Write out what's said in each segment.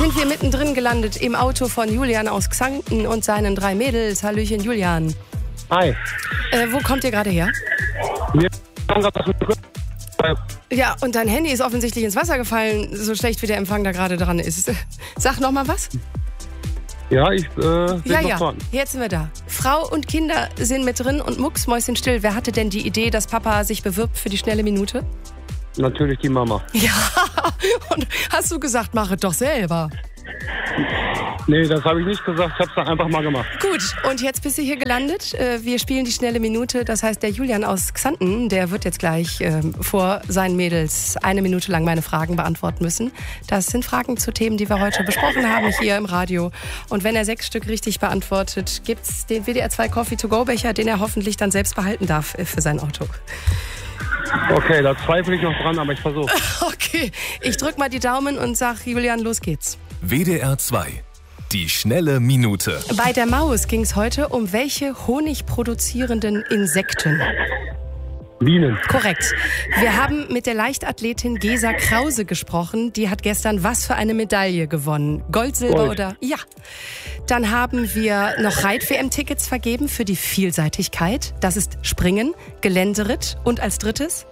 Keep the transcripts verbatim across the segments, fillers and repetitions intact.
sind wir mittendrin gelandet im Auto von Julian aus Xanten und seinen drei Mädels. Hallöchen, Julian. Hi. Äh, wo kommt ihr gerade her? Wir haben gerade das mit Ja, und dein Handy ist offensichtlich ins Wasser gefallen, so schlecht wie der Empfang da gerade dran ist. Sag noch mal was. Ja, ich äh, bin Ja, noch ja, dran. jetzt sind wir da. Frau und Kinder sind mit drin und mucksmäuschenstill. Wer hatte denn die Idee, dass Papa sich bewirbt für die schnelle Minute? Natürlich die Mama. Ja, und hast du gesagt, mach es doch selber. Nee, das habe ich nicht gesagt, ich habe es dann einfach mal gemacht. Gut, und jetzt bist du hier gelandet. Äh, Wir spielen die schnelle Minute. Das heißt, der Julian aus Xanten, der wird jetzt gleich äh, vor seinen Mädels eine Minute lang meine Fragen beantworten müssen. Das sind Fragen zu Themen, die wir heute besprochen haben hier im Radio. Und wenn er sechs Stück richtig beantwortet, gibt's den W D R zwei Coffee-to-go-Becher, den er hoffentlich dann selbst behalten darf äh, für sein Auto. Okay, da zweifle ich noch dran, aber ich versuche. Okay, ich drück mal die Daumen und sag, Julian, los geht's. W D R zwei. Die schnelle Minute. Bei der Maus ging es heute um welche honigproduzierenden Insekten? Bienen. Korrekt. Wir haben mit der Leichtathletin Gesa Krause gesprochen. Die hat gestern was für eine Medaille gewonnen? Gold, Silber Gold. oder? Ja. Dann haben wir noch Reit-W M-Tickets vergeben für die Vielseitigkeit. Das ist Springen, Geländeritt und als drittes?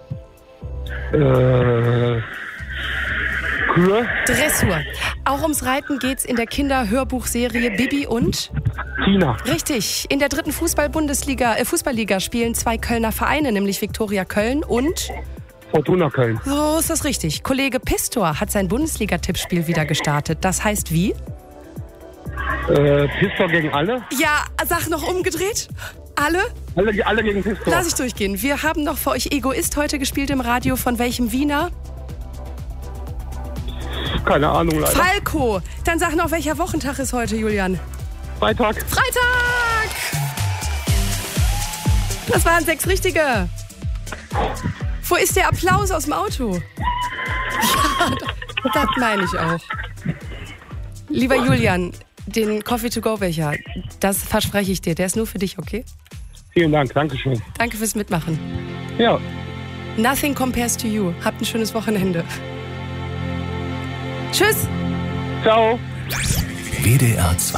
Äh, Kühe. Dressur. Auch ums Reiten geht's in der Kinderhörbuchserie Bibi und? Tina. Richtig. In der dritten Fußball-Bundesliga, äh, Fußballliga spielen zwei Kölner Vereine, nämlich Viktoria Köln und? Fortuna Köln. So ist das richtig. Kollege Pistor hat sein Bundesliga-Tippspiel wieder gestartet. Das heißt wie? Äh, Pistor gegen alle. Ja, sag noch umgedreht. Alle? Alle, alle gegen Pistor. Lass ich durchgehen. Wir haben noch für euch Egoist heute gespielt im Radio. Von welchem Wiener? Keine Ahnung leider. Falco. Dann sag noch, welcher Wochentag ist heute, Julian? Freitag. Freitag! Das waren sechs richtige. Wo ist der Applaus aus dem Auto? Ja, das meine ich auch. Lieber Julian, den Coffee-to-go-Becher, das verspreche ich dir, der ist nur für dich, okay? Vielen Dank, danke schön. Danke fürs Mitmachen. Ja. Nothing compares to you. Habt ein schönes Wochenende. Tschüss! Ciao. W D R zwei.